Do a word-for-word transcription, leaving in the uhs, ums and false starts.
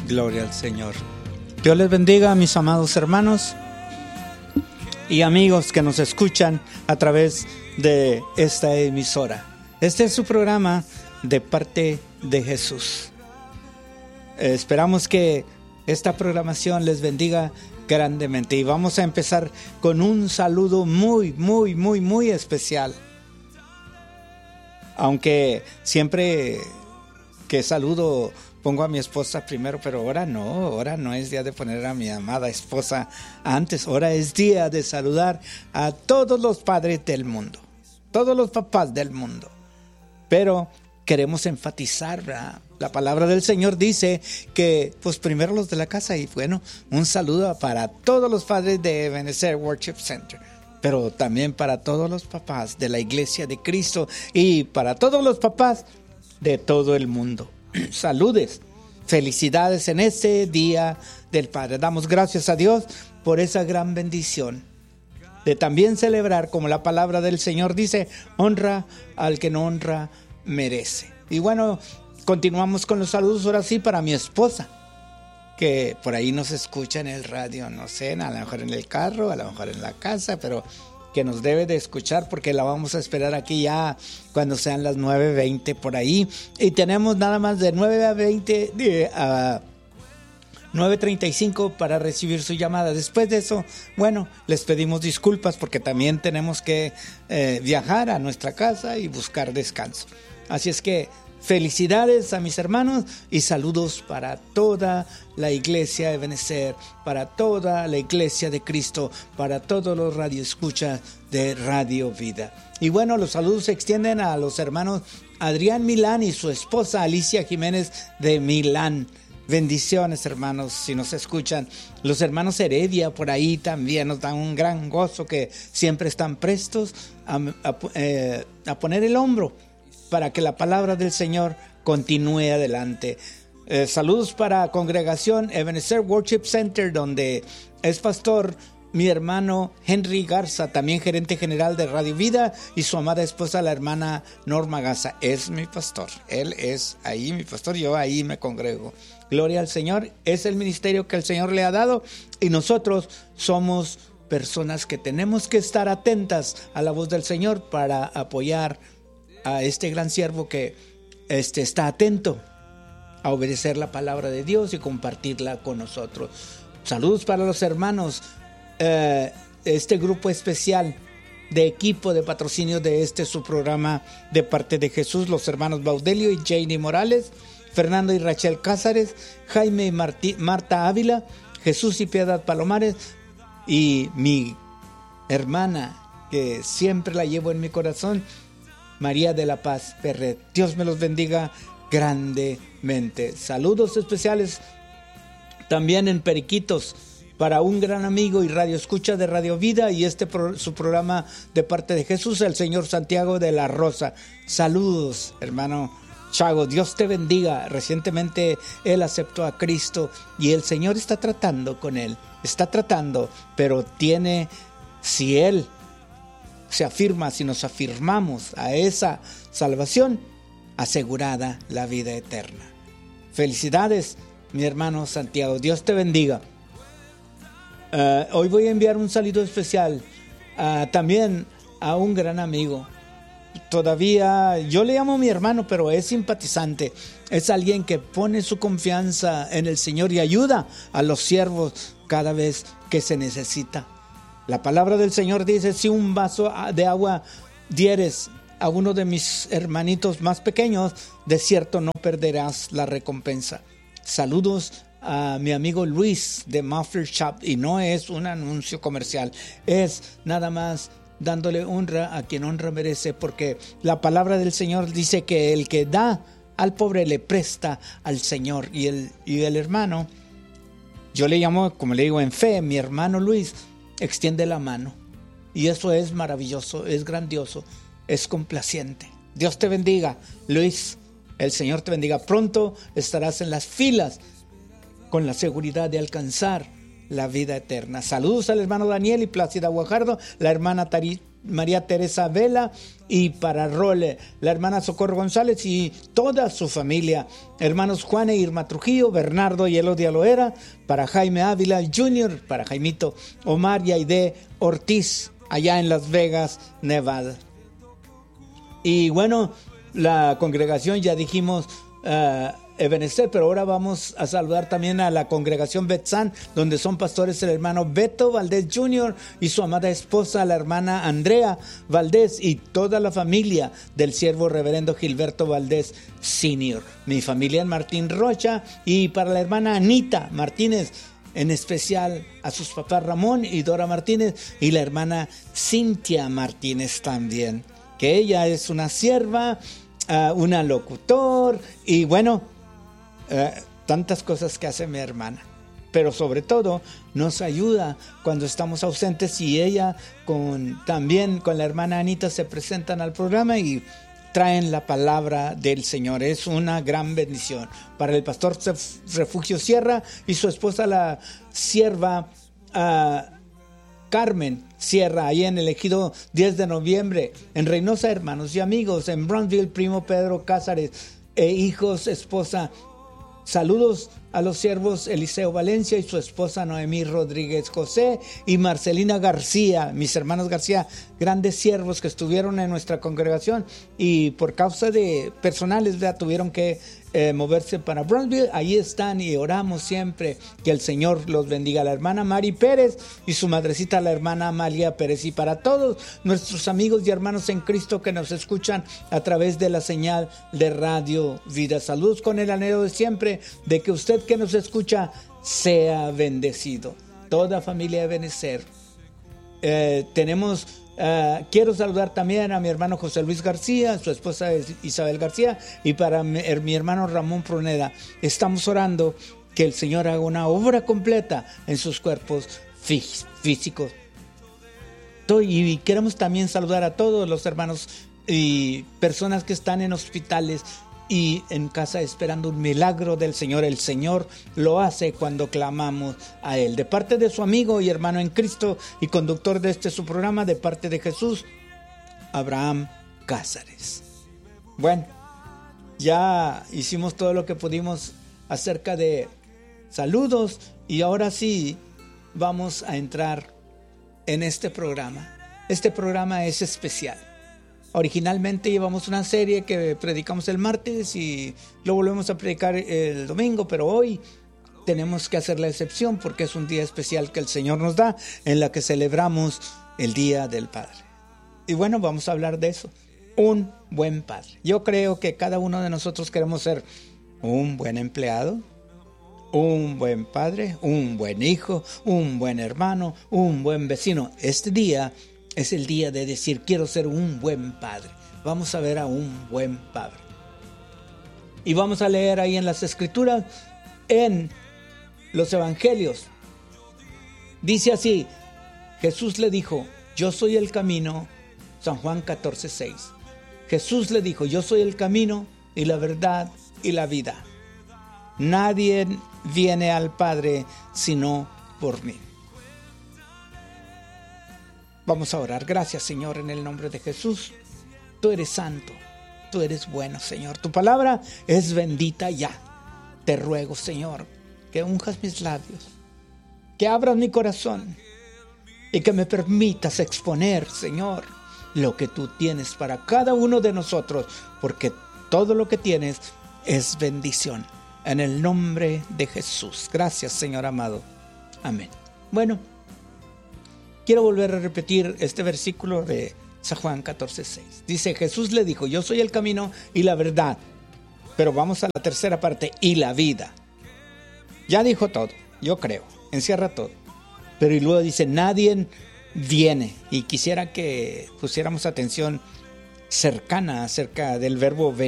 Gloria al Señor. Dios les bendiga, mis amados hermanos y amigos que nos escuchan a través de esta emisora. Este es su programa De Parte de Jesús. Eh, esperamos que esta programación les bendiga grandemente. Y vamos a empezar con un saludo muy, muy, muy, muy especial. Aunque siempre que saludo pongo a mi esposa primero, pero ahora no, ahora no es día de poner a mi amada esposa antes, ahora es día de saludar a todos los padres del mundo, todos los papás del mundo. Pero queremos enfatizar, ¿verdad? La palabra del Señor dice que, pues primero los de la casa, y bueno, un saludo para todos los padres de Ebenezer Worship Center, pero también para todos los papás de la Iglesia de Cristo y para todos los papás de todo el mundo. Saludes, felicidades en este Día del Padre. Damos gracias a Dios por esa gran bendición de también celebrar, como la palabra del Señor dice, honra al que no honra merece. Y bueno, continuamos con los saludos ahora sí para mi esposa, que por ahí nos escucha en el radio, no sé, a lo mejor en el carro, a lo mejor en la casa, pero que nos debe de escuchar porque la vamos a esperar aquí ya cuando sean las nueve veinte por ahí. Y tenemos nada más de nueve a veinte a nueve treinta y cinco para recibir su llamada. Después de eso, bueno, les pedimos disculpas porque también tenemos que eh, viajar a nuestra casa y buscar descanso. Así es que felicidades a mis hermanos y saludos para toda la iglesia de Ebenezer, para toda la iglesia de Cristo, para todos los radioescuchas de Radio Vida. Y bueno, los saludos se extienden a los hermanos Adrián Milán y su esposa Alicia Jiménez de Milán. Bendiciones, hermanos, si nos escuchan. Los hermanos Heredia por ahí también nos dan un gran gozo, que siempre están prestos a, a, eh, a poner el hombro para que la palabra del Señor continúe adelante. Eh, saludos para congregación Ebenezer Worship Center, donde es pastor mi hermano Henry Garza, también gerente general de Radio Vida, y su amada esposa, la hermana Norma Garza. Es mi pastor, él es ahí mi pastor, yo ahí me congrego. Gloria al Señor, es el ministerio que el Señor le ha dado, y nosotros somos personas que tenemos que estar atentas a la voz del Señor para apoyar a este gran siervo que este, está atento a obedecer la palabra de Dios y compartirla con nosotros. Saludos para los hermanos, eh, este grupo especial de equipo de patrocinio de este su programa De Parte de Jesús, los hermanos Baudelio y Janie Morales, Fernando y Rachel Cázares, Jaime y Martí, Marta Ávila, Jesús y Piedad Palomares, y mi hermana, que siempre la llevo en mi corazón, María de la Paz Perret. Dios me los bendiga grandemente. Saludos especiales también en Periquitos para un gran amigo y radio escucha de Radio Vida y este pro, su programa De Parte de Jesús, el señor Santiago de la Rosa. Saludos, hermano Chago, Dios te bendiga. Recientemente él aceptó a Cristo y el Señor está tratando con él, está tratando, pero tiene, si él se afirma, si nos afirmamos a esa salvación, asegurada la vida eterna. Felicidades, mi hermano Santiago, Dios te bendiga. Uh, hoy voy a enviar un saludo especial uh, también a un gran amigo. Todavía yo le llamo mi hermano, pero es simpatizante. Es alguien que pone su confianza en el Señor y ayuda a los siervos cada vez que se necesita. La palabra del Señor dice: si un vaso de agua dieres a uno de mis hermanitos más pequeños, de cierto no perderás la recompensa. Saludos a mi amigo Luis de Muffler Shop, y no es un anuncio comercial, es nada más dándole honra a quien honra merece, porque la palabra del Señor dice que el que da al pobre le presta al Señor, y el, y el hermano, yo le llamo, como le digo, en fe, mi hermano Luis extiende la mano, y eso es maravilloso, es grandioso, es complaciente. Dios te bendiga, Luis, el Señor te bendiga. Pronto estarás en las filas con la seguridad de alcanzar la vida eterna. Saludos al hermano Daniel y Plácida Guajardo, la hermana Tari, María Teresa Vela, y para Role, la hermana Socorro González y toda su familia, hermanos Juan e Irma Trujillo, Bernardo y Elodia Loera, para Jaime Ávila junior, para Jaimito, Omar y Aide Ortiz, allá en Las Vegas, Nevada. Y bueno, la congregación ya dijimos uh, Ebenezer, pero ahora vamos a saludar también a la congregación Betzán, donde son pastores el hermano Beto Valdés junior y su amada esposa, la hermana Andrea Valdés, y toda la familia del siervo reverendo Gilberto Valdés senior. Mi familia en Martín Rocha, y para la hermana Anita Martínez, en especial a sus papás Ramón y Dora Martínez, y la hermana Cintia Martínez también, que ella es una sierva, uh, una locutor, y bueno, Uh, tantas cosas que hace mi hermana, pero sobre todo nos ayuda cuando estamos ausentes, y ella con también con la hermana Anita se presentan al programa y traen la palabra del Señor. Es una gran bendición para el pastor Refugio Sierra y su esposa, la sierva uh, Carmen Sierra, ahí en el Ejido diez de noviembre, en Reynosa, hermanos y amigos, en Brownsville, primo Pedro Cázares e hijos, esposa. Saludos a los siervos Eliseo Valencia y su esposa Noemí Rodríguez José y Marcelina García, mis hermanos García, grandes siervos que estuvieron en nuestra congregación y por causa de personales ya tuvieron que eh, moverse para Brownsville. Ahí están y oramos siempre que el Señor los bendiga. La hermana Mari Pérez y su madrecita, la hermana Amalia Pérez, y para todos nuestros amigos y hermanos en Cristo que nos escuchan a través de la señal de Radio Vida. Saludos con el anhelo de siempre de que usted que nos escucha sea bendecido. Toda familia de Benecer. Eh, tenemos, uh, quiero saludar también a mi hermano José Luis García, su esposa Isabel García, y para mi, mi hermano Ramón Pruneda. Estamos orando que el Señor haga una obra completa en sus cuerpos fí- físicos. Y queremos también saludar a todos los hermanos y personas que están en hospitales y en casa esperando un milagro del Señor. El Señor lo hace cuando clamamos a Él. De parte de su amigo y hermano en Cristo y conductor de este su programa, de parte de Jesús, Abraham Cázares. Bueno, ya hicimos todo lo que pudimos acerca de saludos y ahora sí vamos a entrar en este programa. Este programa es especial. Originalmente llevamos una serie que predicamos el martes y lo volvemos a predicar el domingo, pero hoy tenemos que hacer la excepción porque es un día especial que el Señor nos da, en la que celebramos el Día del Padre. Y bueno, vamos a hablar de eso. Un buen padre. Yo creo que cada uno de nosotros queremos ser un buen empleado, un buen padre, un buen hijo, un buen hermano, un buen vecino. Este día es el día de decir, quiero ser un buen padre. Vamos a ver a un buen padre. Y vamos a leer ahí en las Escrituras, en los Evangelios. Dice así, Jesús le dijo, yo soy el camino, San Juan catorce seis. Jesús le dijo, yo soy el camino y la verdad y la vida. Nadie viene al Padre sino por mí. Vamos a orar. Gracias, Señor, en el nombre de Jesús. Tú eres santo, tú eres bueno, Señor. Tu palabra es bendita ya. Te ruego, Señor, que unjas mis labios, que abras mi corazón y que me permitas exponer, Señor, lo que tú tienes para cada uno de nosotros, porque todo lo que tienes es bendición. En el nombre de Jesús. Gracias, Señor amado. Amén. Bueno, quiero volver a repetir este versículo de San Juan catorce seis. Dice, Jesús le dijo, yo soy el camino y la verdad. Pero vamos a la tercera parte, y la vida. Ya dijo todo, yo creo, encierra todo. Pero y luego dice, nadie viene. Y quisiera que pusiéramos atención cercana acerca del verbo venir.